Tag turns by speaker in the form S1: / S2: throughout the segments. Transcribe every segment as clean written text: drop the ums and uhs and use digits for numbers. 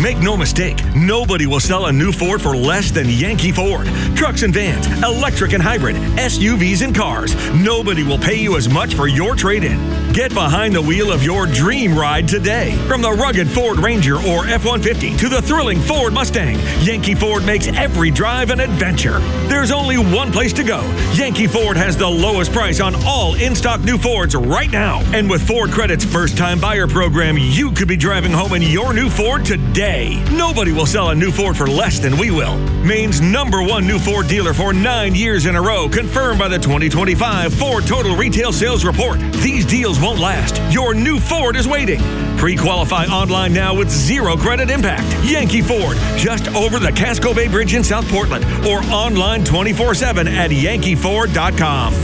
S1: Make no mistake, nobody will sell a new Ford for less than Yankee Ford. Trucks and vans, electric and hybrid, SUVs and cars. Nobody will pay you as much for your trade-in. Get behind the wheel of your dream ride today. From the rugged Ford Ranger or F-150 to the thrilling Ford Mustang, Yankee Ford makes every drive an adventure. There's only one place to go. Yankee Ford has the lowest price on all in-stock new Fords right now. And with Ford Credit's first-time buyer program, you could be driving home in your new Ford today. Nobody will sell a new Ford for less than we will. Maine's #1 new Ford dealer for 9 years in a row, confirmed by the 2025 Ford Total Retail Sales Report. These deals won't last. Your new Ford is waiting. Pre-qualify online now with zero credit impact. Yankee Ford, just over the Casco Bay Bridge in South Portland, or online 24/7 at yankeeford.com.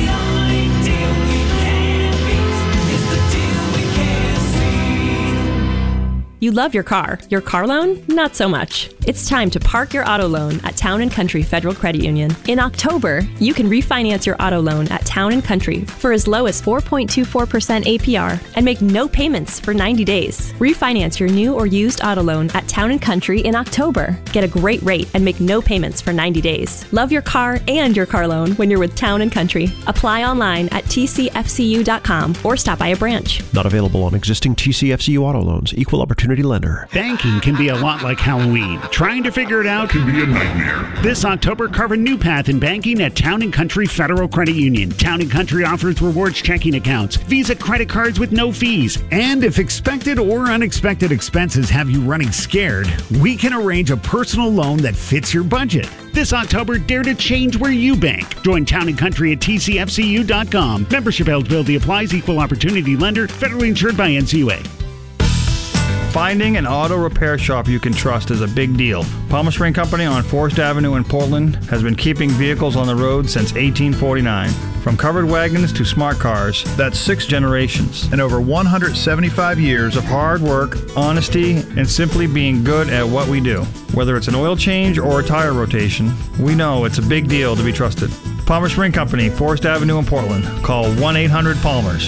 S2: You love your car loan? Not so much. It's time to park your auto loan at Town & Country Federal Credit Union. In October, you can refinance your auto loan at Town & Country for as low as 4.24% APR and make no payments for 90 days. Refinance your new or used auto loan at Town & Country in October. Get a great rate and make no payments for 90 days. Love your car and your car loan when you're with Town & Country. Apply online at tcfcu.com or stop by a branch.
S3: Not available on existing TCFCU auto loans. Equal opportunity lender.
S4: Banking can be a lot like Halloween. Trying to figure it out can be a nightmare. This October, carve a new path in banking at Town & Country Federal Credit Union. Town & Country offers rewards checking accounts, Visa credit cards with no fees. And if expected or unexpected expenses have you running scared, we can arrange a personal loan that fits your budget. This October, dare to change where you bank. Join Town & Country at tcfcu.com. Membership eligibility applies. Equal opportunity lender. Federally insured by NCUA.
S5: Finding an auto repair shop you can trust is a big deal. Palmer Spring Company on Forest Avenue in Portland has been keeping vehicles on the road since 1849. From covered wagons to smart cars, that's 6 generations. And over 175 years of hard work, honesty, and simply being good at what we do. Whether it's an oil change or a tire rotation, we know it's a big deal to be trusted. Palmer Spring Company, Forest Avenue in Portland. Call 1-800-PALMERS.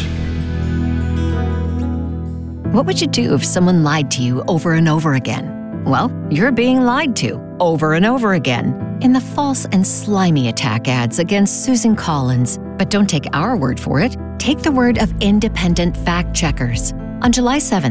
S6: What would you do if someone lied to you over and over again? Well, you're being lied to over and over again in the false and slimy attack ads against Susan Collins. But don't take our word for it. Take the word of independent fact checkers. On July 7th,